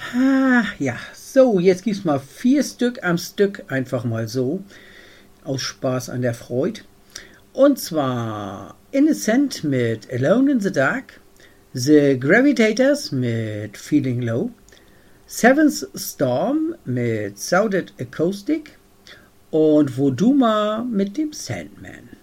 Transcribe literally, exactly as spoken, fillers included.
Ah, ja, so, jetzt gibt's mal vier Stück am Stück, einfach mal so, aus Spaß an der Freude. Und zwar Innocent mit Alone in the Dark, The Gravitators mit Feeling Low, Seventh Storm mit Sounded Acoustic und Voduma mit dem Sandman.